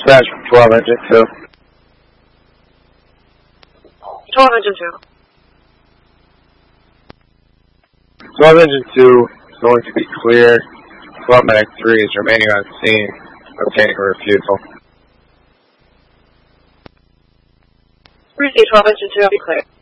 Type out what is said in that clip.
Dispatch from 12 Engine 2. 12 Engine 2. 12 Engine 2 is going to be clear. 12 Medic 3 is remaining on scene, obtaining a refusal. Receive 12 Engine 2, be clear.